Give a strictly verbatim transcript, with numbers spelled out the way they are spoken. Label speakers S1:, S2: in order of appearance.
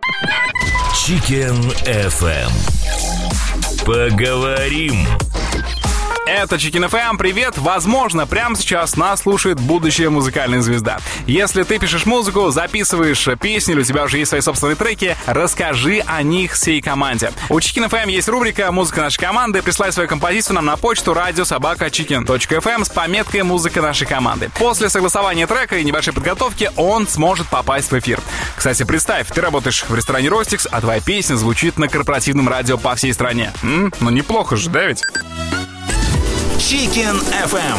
S1: Chicken эф эм. Поговорим.
S2: Это Chicken эф эм, привет! Возможно, прямо сейчас нас слушает будущая музыкальная звезда. Если ты пишешь музыку, записываешь песни, или у тебя уже есть свои собственные треки, расскажи о них всей команде. У Chicken эф эм есть рубрика «Музыка нашей команды». Присылай свою композицию нам на почту радио собака чикен точка эф эм с пометкой «Музыка нашей команды». После согласования трека и небольшой подготовки он сможет попасть в эфир. Кстати, представь, ты работаешь в ресторане «Ростикс», а твоя песня звучит на корпоративном радио по всей стране. М? Ну неплохо же, да ведь?
S1: Chicken эф эм.